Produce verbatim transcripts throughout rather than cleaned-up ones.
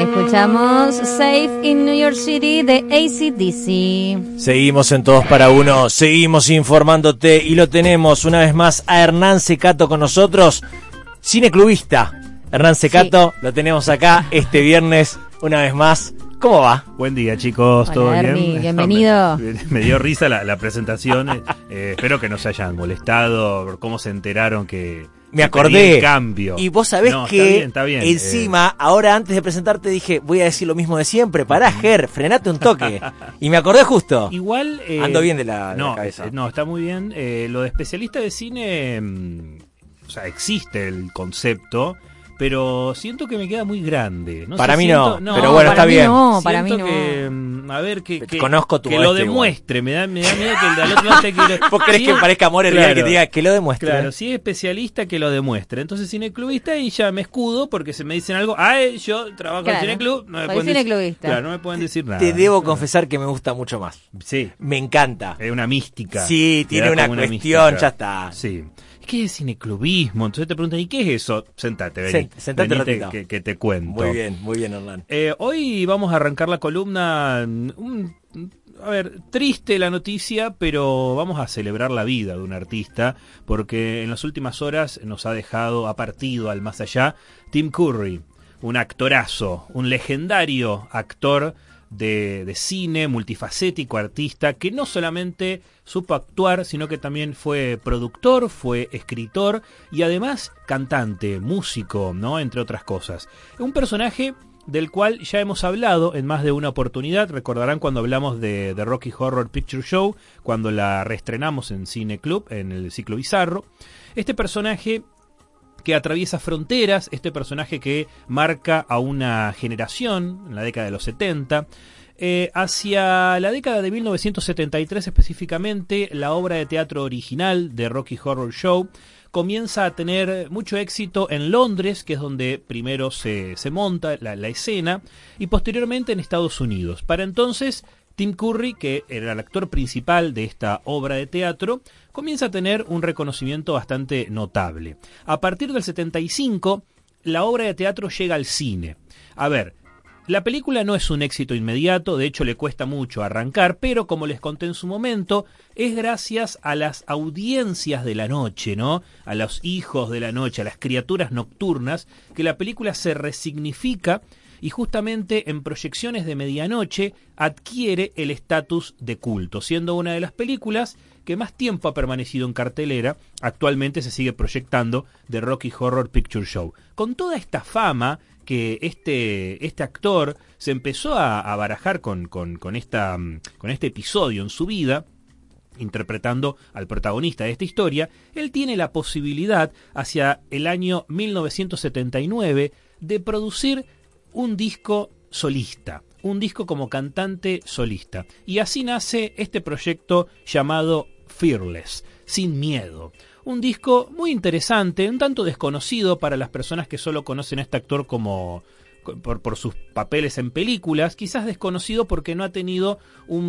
Escuchamos Safe in New York City de A C D C. Seguimos en Todos para Uno, seguimos informándote y lo tenemos una vez más a Hernán Secato con nosotros, cineclubista. Hernán Secato, sí. Lo tenemos acá este viernes una vez más. ¿Cómo va? Buen día, chicos. ¿Todo Hola, bien? Ernie, bienvenido. me, me dio risa la, la presentación. eh, espero que no se hayan molestado por cómo se enteraron que me acordé el cambio. Y vos sabés no, que está bien, está bien. encima, eh... ahora antes de presentarte dije, voy a decir lo mismo de siempre. Pará, Ger, frenate un toque. Y me acordé justo. Igual eh, ando bien de la, de no, la cabeza. Eh, no, está muy bien. Eh, lo de especialista de cine, mmm, o sea, existe el concepto. Pero siento que me queda muy grande. No para sé, mí siento, no, no, pero bueno, está bien. No, para mí no. Que, a ver, que, que, conozco tu que lo demuestre. Me da, me da miedo que el de al otro lado te quiera. ¿Vos querés sí, que parezca amor el claro, día que te diga que lo demuestre? Claro, si es especialista, que lo demuestre. Entonces, cineclubista, y ya me escudo porque se me dicen algo. Ah, yo trabajo claro, en cineclub. No me soy pueden cineclubista. Decir, claro, no me pueden decir nada. Te debo claro. confesar que me gusta mucho más. Sí. Me encanta. Es una mística. Sí, tiene una, una cuestión, mística. Ya está. Sí. ¿Qué es cineclubismo? Entonces te preguntan, ¿y qué es eso? Sentate, vení. Sent, sentate vení te, que, que te cuento. Muy bien, muy bien, Hernán. Eh, hoy vamos a arrancar la columna... Un, a ver, triste la noticia, pero vamos a celebrar la vida de un artista, porque en las últimas horas nos ha dejado, ha partido al más allá, Tim Curry, un actorazo, un legendario actor De, de cine, multifacético, artista, que no solamente supo actuar, sino que también fue productor, fue escritor y además cantante, músico, ¿no? Entre otras cosas. Un personaje del cual ya hemos hablado en más de una oportunidad. Recordarán cuando hablamos de, de Rocky Horror Picture Show, cuando la reestrenamos en Cine Club, en el ciclo Bizarro. Este personaje que atraviesa fronteras, este personaje que marca a una generación en la década de los setenta. Eh, hacia la década de mil novecientos setenta y tres específicamente, la obra de teatro original de Rocky Horror Show comienza a tener mucho éxito en Londres, que es donde primero se, se monta la, la escena, y posteriormente en Estados Unidos. Para entonces, Tim Curry, que era el actor principal de esta obra de teatro, comienza a tener un reconocimiento bastante notable. A partir del setenta y cinco, la obra de teatro llega al cine. A ver, la película no es un éxito inmediato, de hecho le cuesta mucho arrancar, pero como les conté en su momento, es gracias a las audiencias de la noche, ¿no? A los hijos de la noche, a las criaturas nocturnas, que la película se resignifica y justamente en proyecciones de medianoche adquiere el estatus de culto, siendo una de las películas que más tiempo ha permanecido en cartelera. Actualmente se sigue proyectando The Rocky Horror Picture Show. Con toda esta fama que este, este actor se empezó a, a barajar con, con, con, esta, con este episodio en su vida, interpretando al protagonista de esta historia, él tiene la posibilidad, hacia el año mil novecientos setenta y nueve, de producir un disco solista, un disco como cantante solista. Y así nace este proyecto llamado Fearless, Sin Miedo. Un disco muy interesante, un tanto desconocido para las personas que solo conocen a este actor como por, por sus papeles en películas, quizás desconocido porque no ha tenido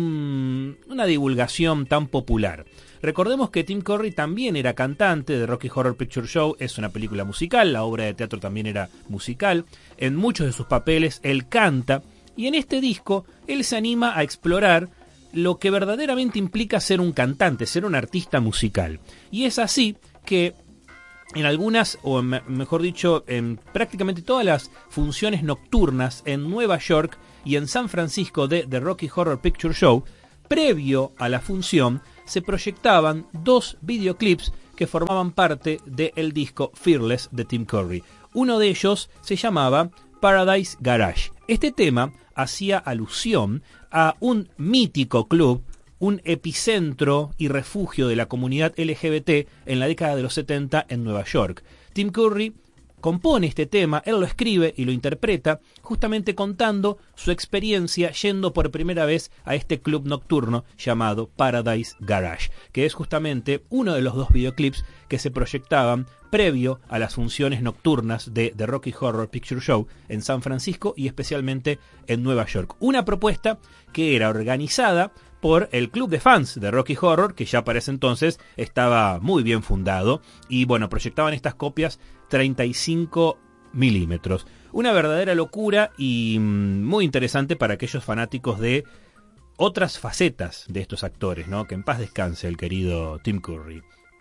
un, una divulgación tan popular. Recordemos que Tim Curry también era cantante de Rocky Horror Picture Show, es una película musical, la obra de teatro también era musical, en muchos de sus papeles él canta, y en este disco él se anima a explorar lo que verdaderamente implica ser un cantante, ser un artista musical. Y es así que en algunas, o en, mejor dicho, en prácticamente todas las funciones nocturnas en Nueva York y en San Francisco de The Rocky Horror Picture Show, previo a la función, se proyectaban dos videoclips que formaban parte del disco Fearless de Tim Curry. Uno de ellos se llamaba Paradise Garage. Este tema hacía alusión a un mítico club, un epicentro y refugio de la comunidad L G B T en la década de los setenta en Nueva York. Tim Curry compone este tema, él lo escribe y lo interpreta, justamente contando su experiencia yendo por primera vez a este club nocturno llamado Paradise Garage, que es justamente uno de los dos videoclips que se proyectaban previo a las funciones nocturnas de The Rocky Horror Picture Show en San Francisco y especialmente en Nueva York. Una propuesta que era organizada por el club de fans de Rocky Horror, que ya para ese entonces estaba muy bien fundado, y bueno, proyectaban estas copias treinta y cinco milímetros. Una verdadera locura y mmm, muy interesante para aquellos fanáticos de otras facetas de estos actores, ¿no? Que en paz descanse el querido Tim Curry.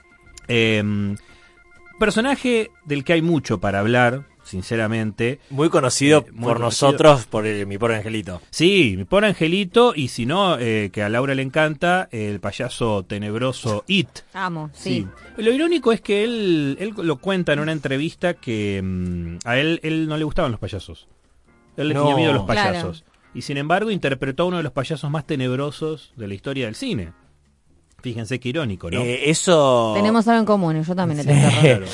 Eh, personaje del que hay mucho para hablar, sinceramente. Muy conocido eh, muy por conocido. nosotros, por el, mi pobre angelito. Sí, mi pobre angelito, y si no, eh, que a Laura le encanta, el payaso tenebroso It. Amo, sí. Sí. Lo irónico es que él, él lo cuenta en una entrevista que mmm, a él, él no le gustaban los payasos. Él le No. tenía miedo a los Claro. payasos. Y sin embargo interpretó a uno de los payasos más tenebrosos de la historia del cine. Fíjense qué irónico, ¿no? Eh, eso... Tenemos algo en común, yo también le tengo terror. Claro.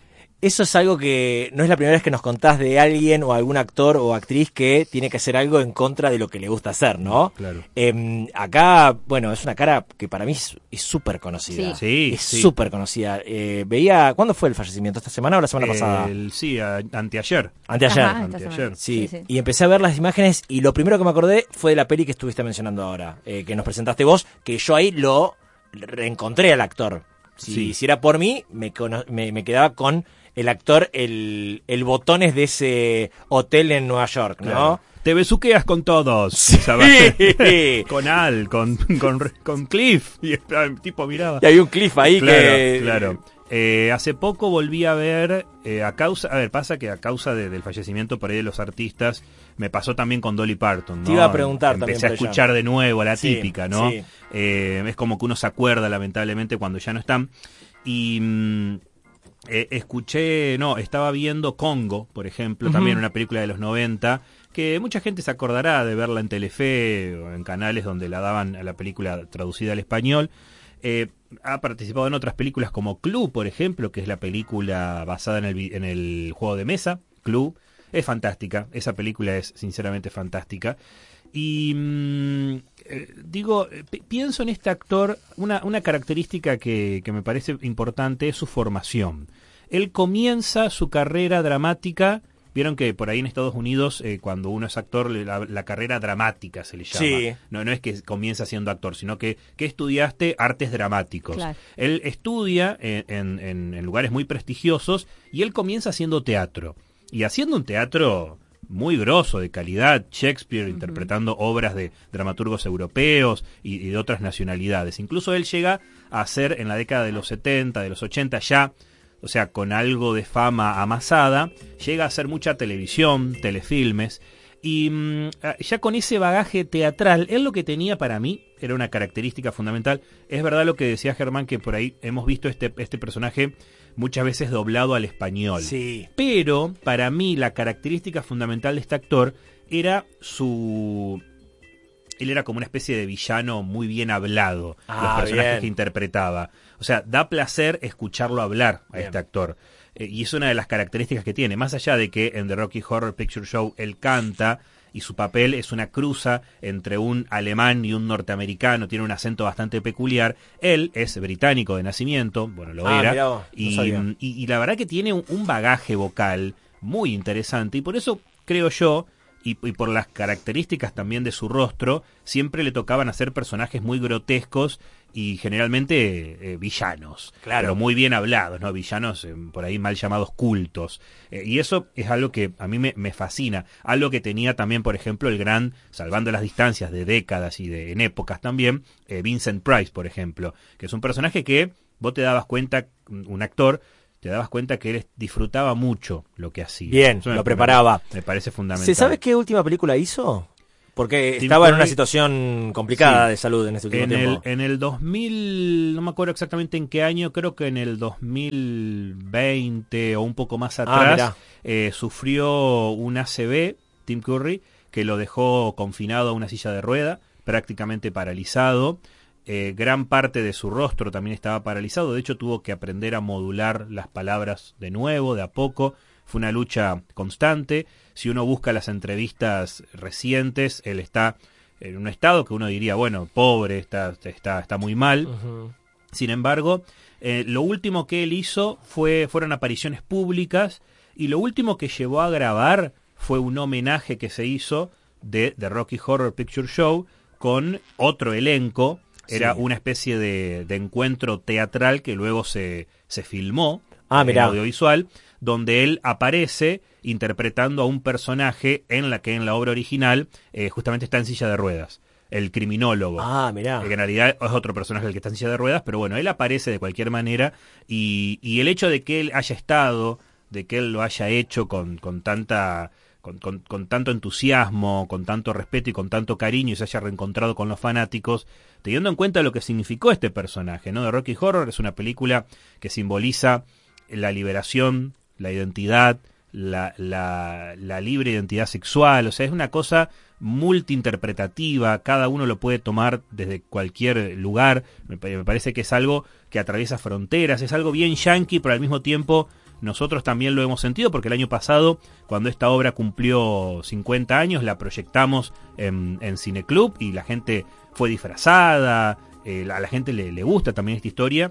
Eso es algo que no es la primera vez que nos contás de alguien o algún actor o actriz que tiene que hacer algo en contra de lo que le gusta hacer, ¿no? Claro. Eh, acá, bueno, es una cara que para mí es súper conocida. Sí. Sí, es sí. súper conocida. Eh, veía, ¿cuándo fue el fallecimiento? ¿Esta semana o la semana pasada? El, sí, a, anteayer. Anteayer. Ajá, esta Anteayer. semana. Sí. Sí, sí. Y empecé a ver las imágenes y lo primero que me acordé fue de la peli que estuviste mencionando ahora, eh, que nos presentaste vos, que yo ahí lo reencontré al actor. Si Sí. hiciera por mí, me, cono- me, me quedaba con el actor, el, el botones de ese hotel en Nueva York, ¿no? Claro. Te besuqueas con todos. Sí. ¿Sabes? Con Al, con, con, con Cliff. Y el tipo miraba. Y hay un cliff ahí Claro, que... claro. Eh, hace poco volví a ver, eh, a causa, a ver, pasa que a causa de- del fallecimiento por ahí de los artistas, me pasó también con Dolly Parton, ¿no? Te iba a preguntar Empecé también a por ella. escuchar de nuevo la Sí, típica, ¿no? sí. Eh, es como que uno se acuerda, lamentablemente, cuando ya no están. Y mm, eh, escuché, no, estaba viendo Congo, por ejemplo, Ujú. también una película de los noventa, que mucha gente se acordará de verla en Telefe o en canales donde la daban a la película traducida al español. Eh, ha participado en otras películas como Clue, por ejemplo, que es la película basada en el, vi- en el juego de mesa, Clue. Es fantástica, esa película es sinceramente fantástica. Y mm, eh, digo, eh, pi- pienso en este actor, una, una característica que, que me parece importante es su formación. Él comienza su carrera dramática. Vieron que por ahí en Estados Unidos, eh, cuando uno es actor, le- la, la carrera dramática se le llama. Sí. No, no es que comienza siendo actor, sino que, que estudiaste artes dramáticos. Claro. Él estudia en, en- en- en lugares muy prestigiosos y él comienza haciendo teatro. Y haciendo un teatro muy grosso, de calidad, Shakespeare, uh-huh. interpretando obras de dramaturgos europeos y, y de otras nacionalidades. Incluso él llega a hacer en la década de los setenta, de los ochenta ya, o sea, con algo de fama amasada, llega a hacer mucha televisión, telefilmes, y mmm, ya con ese bagaje teatral, él lo que tenía para mí era una característica fundamental. Es verdad lo que decía Germán, que por ahí hemos visto este, este personaje muchas veces doblado al español. Sí. Pero para mí la característica fundamental de este actor era su... Él era como una especie de villano muy bien hablado, Ah, los personajes bien. que interpretaba. O sea, da placer escucharlo hablar a Bien. este actor. Eh, y es una de las características que tiene. Más allá de que en The Rocky Horror Picture Show él canta y su papel es una cruza entre un alemán y un norteamericano, tiene un acento bastante peculiar. Él es británico de nacimiento, bueno, lo Ah, era. mirá vos, no y, sabía. y, y la verdad que tiene un, un bagaje vocal muy interesante. Y por eso creo yo, y, y por las características también de su rostro, siempre le tocaban hacer personajes muy grotescos y generalmente eh, villanos, Claro. pero muy bien hablados, ¿no? Villanos eh, por ahí mal llamados cultos. Eh, y eso es algo que a mí me, me fascina. Algo que tenía también, por ejemplo, el gran, salvando las distancias de décadas y de en épocas también, eh, Vincent Price, por ejemplo, que es un personaje que vos te dabas cuenta, un actor, te dabas cuenta que él disfrutaba mucho lo que hacía. Bien, Eso me- lo preparaba. Me, me parece fundamental. ¿Se sabe qué última película hizo? Porque Tim estaba en una Curry- situación complicada Sí. de salud en este último En el, tiempo. en el dos mil, no me acuerdo exactamente en qué año, creo que en el dos mil veinte o un poco más Ah, atrás, mirá. eh, sufrió un A C V, Tim Curry, que lo dejó confinado a una silla de rueda, prácticamente paralizado. Eh, gran parte de su rostro también estaba paralizado, de hecho tuvo que aprender a modular las palabras de nuevo, de a poco. Fue una lucha constante. Si uno busca las entrevistas recientes, él está en un estado que uno diría, bueno, pobre, está, está, está muy mal. Ujú. Sin embargo, eh, lo último que él hizo fue, fueron apariciones públicas, y lo último que llevó a grabar fue un homenaje que se hizo de The Rocky Horror Picture Show con otro elenco. Era Sí. una especie de, de encuentro teatral que luego se, se filmó Ah, en mirá. audiovisual, donde él aparece interpretando a un personaje en la que en la obra original eh, justamente está en silla de ruedas. El criminólogo. Ah, mirá. Que en realidad es otro personaje el que está en silla de ruedas, pero bueno, él aparece de cualquier manera y, y el hecho de que él haya estado, de que él lo haya hecho con, con tanta... Con, con, con tanto entusiasmo, con tanto respeto y con tanto cariño y se haya reencontrado con los fanáticos, teniendo en cuenta lo que significó este personaje, ¿no? The Rocky Horror es una película que simboliza la liberación, la identidad, la, la, la libre identidad sexual, o sea, es una cosa multiinterpretativa, cada uno lo puede tomar desde cualquier lugar, me, me parece que es algo que atraviesa fronteras, es algo bien yankee, pero al mismo tiempo nosotros también lo hemos sentido porque el año pasado, cuando esta obra cumplió cincuenta años, la proyectamos en, en Cineclub y la gente fue disfrazada, eh, a la gente le, le gusta también esta historia.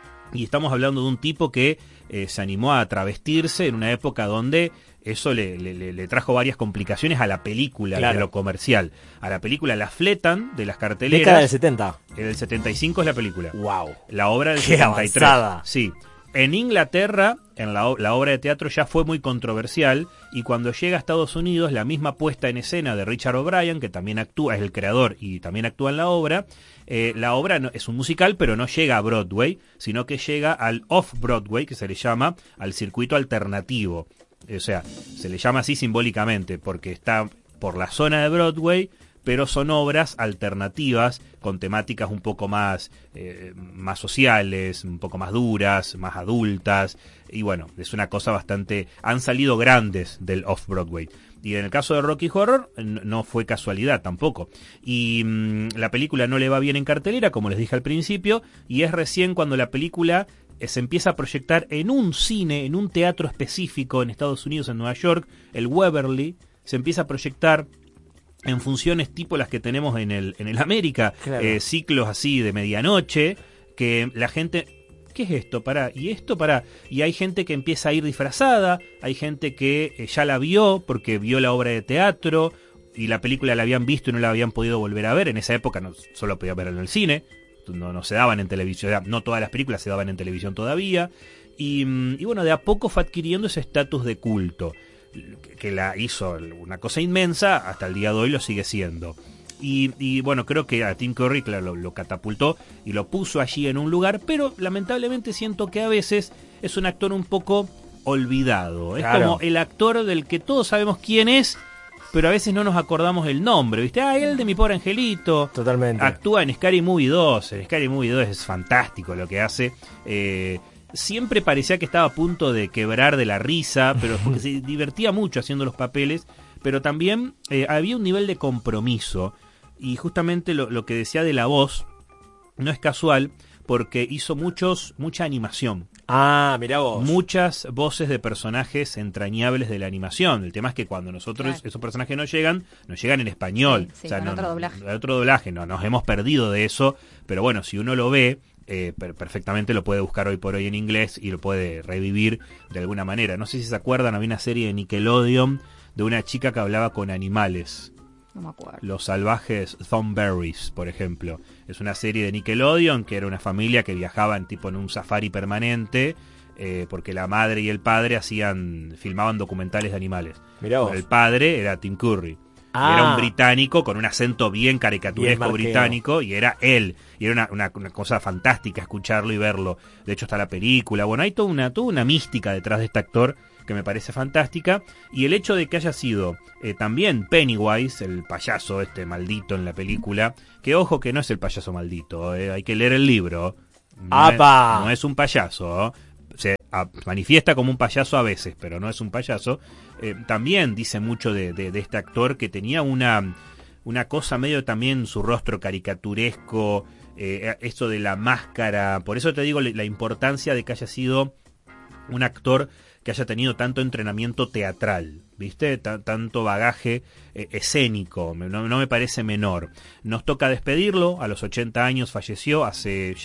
Y estamos hablando de un tipo que eh, se animó a travestirse en una época donde eso le, le, le trajo varias complicaciones a la película, claro, de lo comercial. A la película la fletan de las carteleras. Década del setenta. En el setenta y cinco es la película. Wow. La obra del Qué setenta y tres. Avanzada. Sí. En Inglaterra, en la, la obra de teatro ya fue muy controversial y cuando llega a Estados Unidos, la misma puesta en escena de Richard O'Brien, que también actúa, es el creador y también actúa en la obra, eh, la obra no, es un musical, pero no llega a Broadway, sino que llega al Off-Broadway, que se le llama al circuito alternativo. O sea, se le llama así simbólicamente, porque está por la zona de Broadway, pero son obras alternativas con temáticas un poco más, eh, más sociales, un poco más duras, más adultas, y bueno, es una cosa bastante... Han salido grandes del Off-Broadway. Y en el caso de Rocky Horror, no fue casualidad tampoco. Y mmm, la película no le va bien en cartelera, como les dije al principio, y es recién cuando la película se empieza a proyectar en un cine, en un teatro específico en Estados Unidos, en Nueva York, el Waverly, se empieza a proyectar en funciones tipo las que tenemos en el en el América, claro. eh, ciclos así de medianoche, que la gente, ¿qué es esto? Pará, y esto pará, y hay gente que empieza a ir disfrazada, hay gente que eh, ya la vio porque vio la obra de teatro y la película la habían visto y no la habían podido volver a ver, en esa época no solo podía verla en el cine, no, no se daban en televisión, no todas las películas se daban en televisión todavía, y, y bueno, de a poco fue adquiriendo ese estatus de culto, que la hizo una cosa inmensa, hasta el día de hoy lo sigue siendo. Y, y bueno, creo que a Tim Curry claro, lo, lo catapultó y lo puso allí en un lugar, pero lamentablemente siento que a veces es un actor un poco olvidado. Es claro. como el actor del que todos sabemos quién es, pero a veces no nos acordamos el nombre, ¿viste? Ah, el de Mi Pobre Angelito. Totalmente. Actúa en Scary Movie dos. En Scary Movie dos es fantástico lo que hace. Eh... Siempre parecía que estaba a punto de quebrar de la risa, pero porque se divertía mucho haciendo los papeles, pero también eh, había un nivel de compromiso, y justamente lo, lo que decía de la voz no es casual, porque hizo muchos mucha animación. Ah, mirá vos. Muchas voces de personajes entrañables de la animación. El tema es que cuando nosotros, claro. esos personajes no llegan, no llegan en español. Sí, sí, o sea, con no, otro doblaje. No, otro doblaje, no, nos hemos perdido de eso, pero bueno, si uno lo ve, Eh, per- perfectamente lo puede buscar hoy por hoy en inglés y lo puede revivir de alguna manera. No sé si se acuerdan, había una serie de Nickelodeon de una chica que hablaba con animales. No me acuerdo. Los salvajes Thornberrys, por ejemplo. Es una serie de Nickelodeon que era una familia que viajaban tipo en un safari permanente, eh, porque la madre y el padre hacían filmaban documentales de animales. Mirá vos. El padre era Tim Curry. Ah. Era un británico con un acento bien caricaturesco bien británico y era él. Y era una, una, una cosa fantástica escucharlo y verlo. De hecho está la película. Bueno, hay toda una, toda una mística detrás de este actor que me parece fantástica. Y el hecho de que haya sido eh, también Pennywise, el payaso este maldito en la película, que ojo que no es el payaso maldito, eh, hay que leer el libro. No, es, no es un payaso, ¿eh? Se a, manifiesta como un payaso a veces, pero no es un payaso. Eh, también dice mucho de, de, de este actor que tenía una, una cosa medio también su rostro caricaturesco, eh, esto de la máscara. Por eso te digo la, la importancia de que haya sido un actor que haya tenido tanto entrenamiento teatral, ¿viste? T- tanto bagaje eh, escénico, no, no me parece menor. Nos toca despedirlo, a los ochenta años falleció, hace ya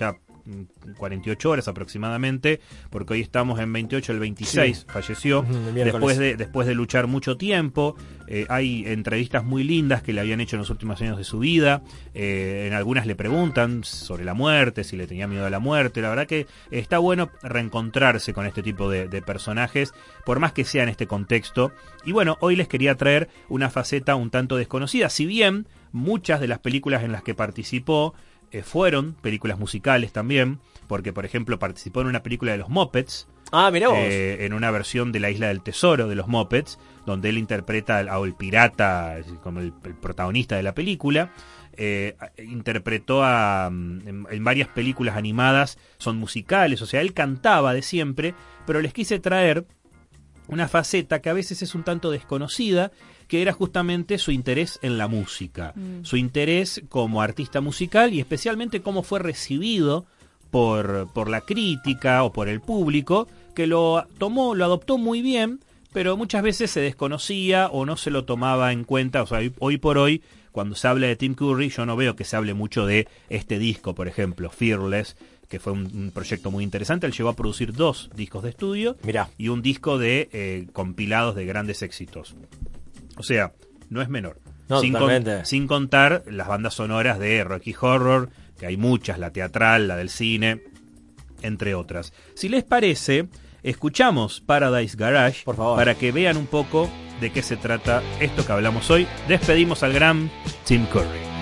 cuarenta y ocho horas aproximadamente, porque hoy estamos en veintiocho, el veintiséis sí. falleció, uh-huh, después de, después de luchar mucho tiempo. Eh, hay entrevistas muy lindas que le habían hecho en los últimos años de su vida, eh, en algunas le preguntan sobre la muerte, si le tenía miedo a la muerte. La verdad que está bueno reencontrarse con este tipo de, de personajes, por más que sea en este contexto. Y bueno, hoy les quería traer una faceta un tanto desconocida, si bien muchas de las películas en las que participó eh, fueron películas musicales también, porque por ejemplo participó en una película de los Muppets. Ah, mirá vos. Eh, en una versión de La Isla del Tesoro de los Muppets, donde él interpreta al, al pirata como el, el protagonista de la película. Eh, interpretó a, en, en varias películas animadas, son musicales, o sea, él cantaba de siempre, pero les quise traer una faceta que a veces es un tanto desconocida, que era justamente su interés en la música, mm. su interés como artista musical y especialmente cómo fue recibido por, por la crítica o por el público, que lo tomó, lo adoptó muy bien, pero muchas veces se desconocía o no se lo tomaba en cuenta. O sea, hoy, hoy por hoy, cuando se habla de Tim Curry, yo no veo que se hable mucho de este disco, por ejemplo, Fearless, que fue un, un proyecto muy interesante. Él llegó a producir dos discos de estudio. Mirá. Y un disco de eh, compilados de grandes éxitos. O sea, no es menor. No, sin, con, sin contar las bandas sonoras de Rocky Horror, que hay muchas, la teatral, la del cine, entre otras. Si les parece, escuchamos Paradise Garage, por favor, para que vean un poco de qué se trata esto que hablamos hoy. Despedimos al gran Tim Curry.